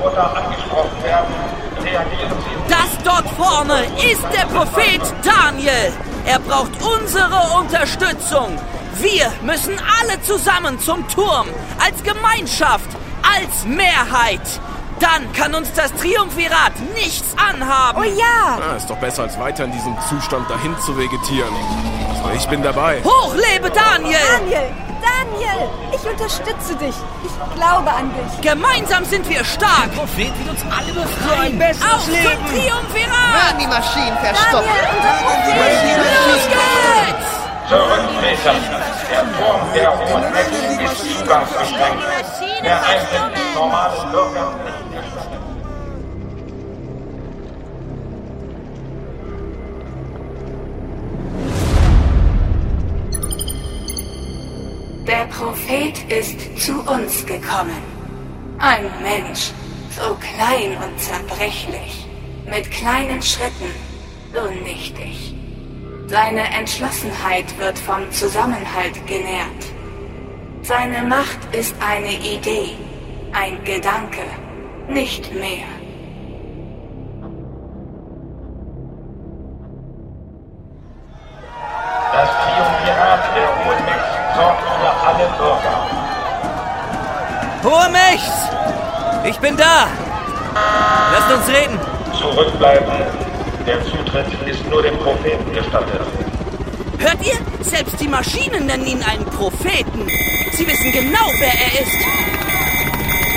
Roboter angesprochen werden, reagieren Sie. Das dort vorne ist der Prophet Daniel. Er braucht unsere Unterstützung. Wir müssen alle zusammen zum Turm, als Gemeinschaft, als Mehrheit. Dann kann uns das Triumvirat nichts anhaben. Oh ja! Ist doch besser, als weiter in diesem Zustand dahin zu vegetieren. Also ich bin dabei. Hoch lebe Daniel! Daniel, ich unterstütze dich. Ich glaube an dich. Gemeinsam sind wir stark. Der Prophet will uns alle befreien. Auf zum Triumvirat! Werden die Maschinen verstopft. Los geht's! Zurücktreten. Der Turm der Hohen Mächte ist zugangsbeschränkt. Der Eintritt ist normalen Bürgern nicht gestattet. Der Prophet ist zu uns gekommen. Ein Mensch, so klein und zerbrechlich, mit kleinen Schritten, so nichtig. Seine Entschlossenheit wird vom Zusammenhalt genährt. Seine Macht ist eine Idee, ein Gedanke, nicht mehr. Das Triumvirat der Hohen Mächte sorgt für alle Bürger. Hohe Mächte! Ich bin da! Lasst uns reden! Zurückbleiben. Der Zutritt ist nur dem Propheten gestattet. Hört ihr? Selbst die Maschinen nennen ihn einen Propheten. Sie wissen genau, wer er ist.